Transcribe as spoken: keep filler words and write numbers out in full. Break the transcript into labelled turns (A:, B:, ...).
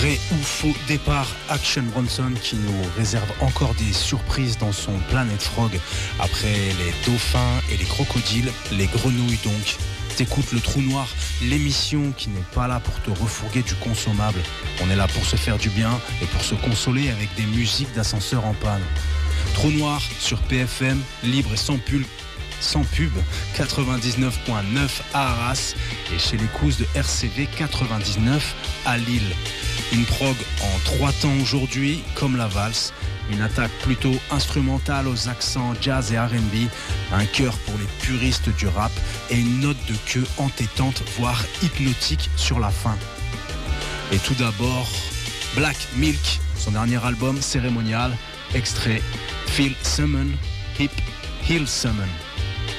A: Vrai ou faux départ, Action Bronson qui nous réserve encore des surprises dans son Planet Frog. Après les dauphins et les crocodiles, les grenouilles donc. T'écoutes le Trou Noir, l'émission qui n'est pas là pour te refourguer du consommable. On est là pour se faire du bien et pour se consoler avec des musiques d'ascenseur en panne. Trou Noir sur P F M, libre et sans pub, sans pub, quatre-vingt-dix-neuf virgule neuf à Arras et chez les Cousses de R C V quatre-vingt-dix-neuf à Lille. Une prog en trois temps aujourd'hui, comme la valse. Une attaque plutôt instrumentale aux accents jazz et R and B, un chœur pour les puristes du rap et une note de queue entêtante, voire hypnotique sur la fin. Et tout d'abord, Black Milk, son dernier album cérémonial, extrait Phil Summon, Hip Hill Summon.